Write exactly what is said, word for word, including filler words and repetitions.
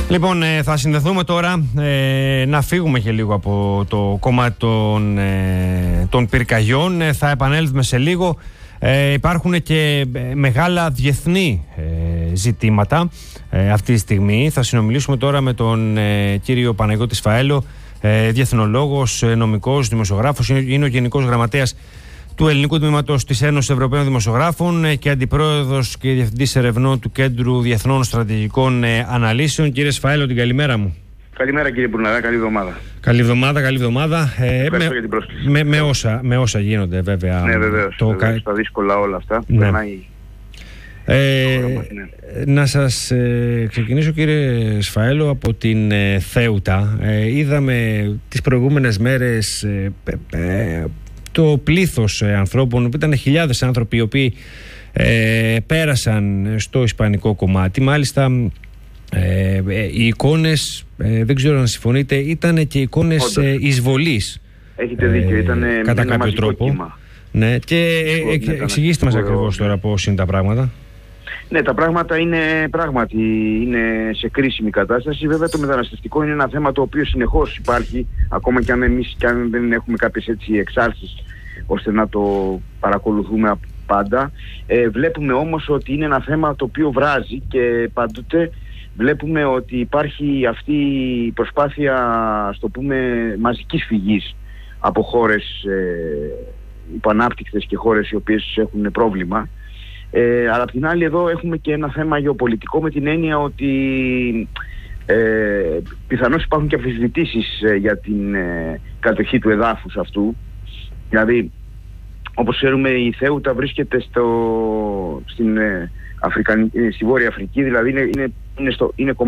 Λοιπόν, ε, θα συνδεθούμε τώρα ε, να φύγουμε και λίγο από το κομμάτι των, ε, των πυρκαγιών. Ε, θα επανέλθουμε σε λίγο. Ε, υπάρχουν και μεγάλα διεθνή ε, ζητήματα ε, αυτή τη στιγμή. Θα συνομιλήσουμε τώρα με τον ε, κύριο Παναγιώτη Σφαέλο, ε, διεθνολόγος, ε, νομικός, δημοσιογράφος. Είναι, είναι ο Γενικός Γραμματέας του Ελληνικού Τμήματος της Ένωσης Ευρωπαίων Δημοσιογράφων ε, και Αντιπρόεδρος και Διευθυντής Ερευνών του Κέντρου Διεθνών Στρατηγικών ε, Αναλύσεων. Κύριε Σφαέλο, την καλημέρα μου. Καλημέρα κύριε Μπουρναρά, καλή εβδομάδα. Καλή εβδομάδα, καλή εβδομάδα. Ε, με, για την πρόσκληση. Με, με, όσα, με όσα γίνονται βέβαια. Ναι, βεβαίως, το... βεβαίως, τα δύσκολα όλα αυτά. Ναι. Περνάει... Ε, ναι. Να σας ε, ξεκινήσω κύριε Σφαέλο από την ε, Θέουτα. Ε, είδαμε τις προηγούμενες μέρες ε, ε, το πλήθος ε, ανθρώπων, ήταν χιλιάδες άνθρωποι οι οποίοι ε, πέρασαν στο ισπανικό κομμάτι. Μάλιστα ε, ε, οι εικόνες, ε, δεν ξέρω αν συμφωνείτε, ήταν και εικόνες ε, εισβολής. Έχετε δίκιο, ήταν ε, κατά κάποιο τρόπο. Κύμα. Ναι, και ε, ε, εξηγήστε μας ακριβώς τώρα πώς είναι τα πράγματα. Ναι, τα πράγματα είναι πράγματι είναι σε κρίσιμη κατάσταση. Βέβαια το μεταναστευτικό είναι ένα θέμα το οποίο συνεχώς υπάρχει, ακόμα και αν εμείς και αν δεν έχουμε κάποιες έτσι εξάρσεις ώστε να το παρακολουθούμε πάντα. Ε, βλέπουμε όμως ότι είναι ένα θέμα το οποίο βράζει και πάντοτε βλέπουμε ότι υπάρχει αυτή η προσπάθεια, ας το πούμε, μαζικής φυγής από χώρες ε, υποανάπτυκτες και χώρες οι οποίες έχουν πρόβλημα. Ε, αλλά απ' την άλλη εδώ έχουμε και ένα θέμα γεωπολιτικό, με την έννοια ότι ε, πιθανώς υπάρχουν και αμφισβητήσεις ε, για την ε, κατοχή του εδάφους αυτού. Δηλαδή, όπως ξέρουμε, η Θέουτα βρίσκεται στο, στην, ε, Αφρικανική, στη Βόρεια Αφρική, δηλαδή είναι, είναι, είναι, στο, είναι